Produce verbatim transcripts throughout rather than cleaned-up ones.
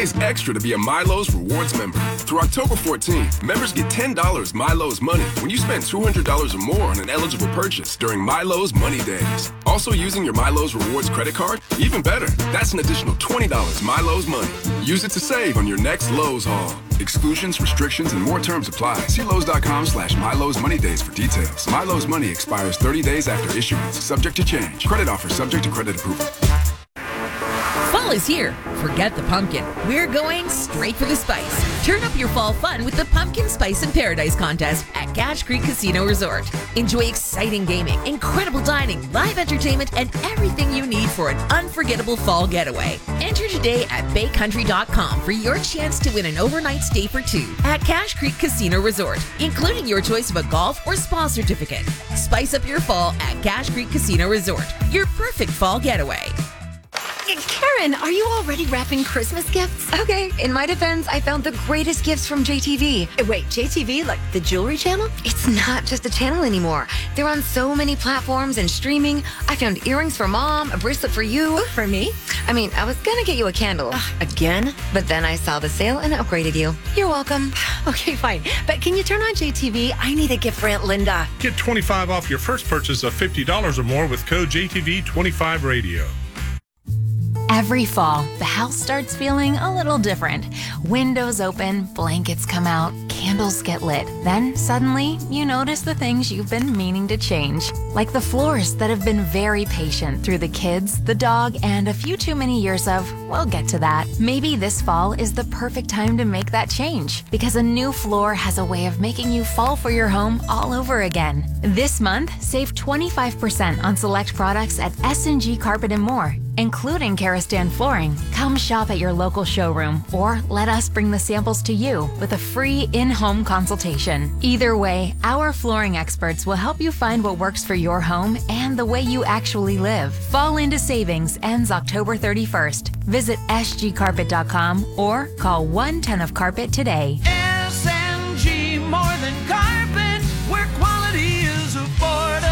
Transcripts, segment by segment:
pays extra to be a Milo's Rewards member. Through October fourteenth, members get ten dollars Milo's Money when you spend two hundred dollars or more on an eligible purchase during Milo's Money Days. Also using your Milo's Rewards credit card? Even better, that's an additional twenty dollars Milo's Money. Use it to save on your next Lowe's haul. Exclusions, restrictions, and more terms apply. See Lowe's.com slash Milo's Money Days for details. Milo's Money expires thirty days after issuance. Subject to change. Credit offer subject to credit approval. Fall is here. Forget the pumpkin. We're going straight for the spice. Turn up your fall fun with the Pumpkin Spice in Paradise contest at Cache Creek Casino Resort. Enjoy exciting gaming, incredible dining, live entertainment, and everything you need for an unforgettable fall getaway. Enter today at bay country dot com for your chance to win an overnight stay for two at Cache Creek Casino Resort, including your choice of a golf or spa certificate. Spice up your fall at Cache Creek Casino Resort, your perfect fall getaway. Karen, are you already wrapping Christmas gifts? Okay, in my defense, I found the greatest gifts from J T V. Wait, J T V? Like the jewelry channel? It's not just a channel anymore. They're on so many platforms and streaming. I found earrings for mom, a bracelet for you. Ooh, for me? I mean, I was gonna get you a candle. Uh, again? But then I saw the sale and upgraded you. You're welcome. Okay, fine. But can you turn on J T V? I need a gift for Aunt Linda. Get twenty-five dollars off your first purchase of fifty dollars or more with code J T V twenty-five radio. Every fall, the house starts feeling a little different. Windows open, blankets come out, candles get lit. Then suddenly, you notice the things you've been meaning to change. Like the floors that have been very patient through the kids, the dog, and a few too many years of, we'll get to that. Maybe this fall is the perfect time to make that change, because a new floor has a way of making you fall for your home all over again. This month, save twenty-five percent on select products at S and G Carpet and More, including Karastan flooring. Come shop at your local showroom or let us bring the samples to you with a free in-home consultation. Either way, our flooring experts will help you find what works for your home and the way you actually live. Fall into savings ends October thirty-first. Visit S G carpet dot com or call one ten of carpet today. S and G, more than carpet, where quality is affordable.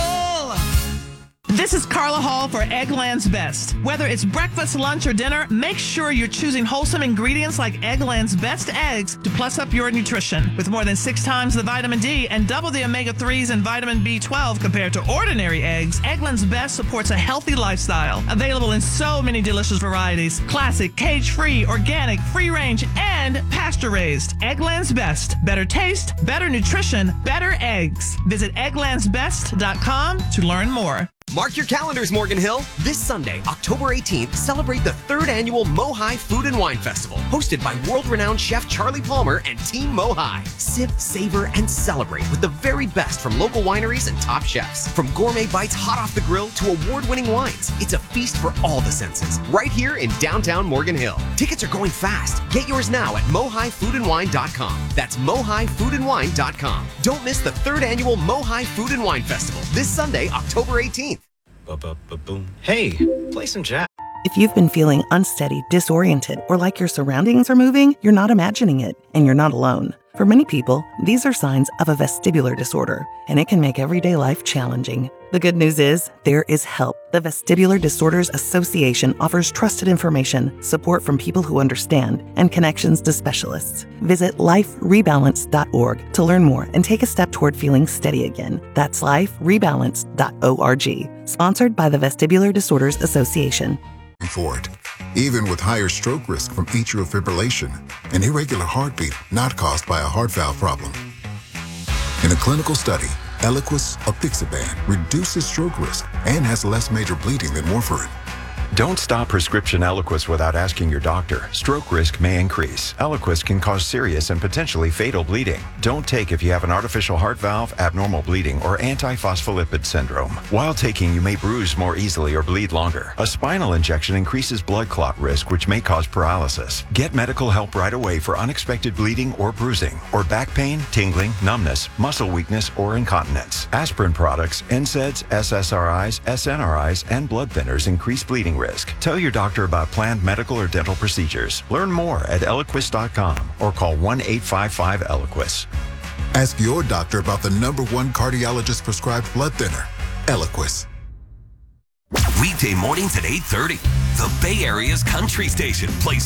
This is Carla Hall for Eggland's Best. Whether it's breakfast, lunch, or dinner, make sure you're choosing wholesome ingredients like Eggland's Best eggs to plus up your nutrition. With more than six times the vitamin D and double the omega threes and vitamin B twelve compared to ordinary eggs, Eggland's Best supports a healthy lifestyle. Available in so many delicious varieties: classic, cage-free, organic, free-range, and pasture-raised. Eggland's Best. Better taste, better nutrition, better eggs. Visit egglands best dot com to learn more. Mark your calendars, Morgan Hill. This Sunday, October eighteenth, celebrate the third annual Mohai Food and Wine Festival, hosted by world-renowned chef Charlie Palmer and Team Mohai. Sip, savor, and celebrate with the very best from local wineries and top chefs. From gourmet bites hot off the grill to award-winning wines, it's a feast for all the senses, right here in downtown Morgan Hill. Tickets are going fast. Get yours now at mohai food and wine dot com. That's mohai food and wine dot com. Don't miss the third annual Mohai Food and Wine Festival this Sunday, October eighteenth. Ba-ba-ba-boom. Hey, play some jazz. If you've been feeling unsteady, disoriented, or like your surroundings are moving, you're not imagining it, and you're not alone. For many people, these are signs of a vestibular disorder, and it can make everyday life challenging. The good news is, there is help. The Vestibular Disorders Association offers trusted information, support from people who understand, and connections to specialists. Visit life rebalance dot org to learn more and take a step toward feeling steady again. That's life rebalance dot org. Sponsored by the Vestibular Disorders Association. For it, even with higher stroke risk from atrial fibrillation, an irregular heartbeat not caused by a heart valve problem. In a clinical study, Eliquis apixaban reduces stroke risk and has less major bleeding than warfarin. Don't stop prescription Eliquis without asking your doctor. Stroke risk may increase. Eliquis can cause serious and potentially fatal bleeding. Don't take if you have an artificial heart valve, abnormal bleeding, or antiphospholipid syndrome. While taking, you may bruise more easily or bleed longer. A spinal injection increases blood clot risk, which may cause paralysis. Get medical help right away for unexpected bleeding or bruising, or back pain, tingling, numbness, muscle weakness, or incontinence. Aspirin products, N SAIDs, S S R Is, S N R Is, and blood thinners increase bleeding risk. Tell your doctor about planned medical or dental procedures. Learn more at eliquis dot com or call one eight five five Eliquis. Ask your doctor about the number one cardiologist prescribed blood thinner, Eliquis. Weekday mornings at eight thirty. The Bay Area's country station plays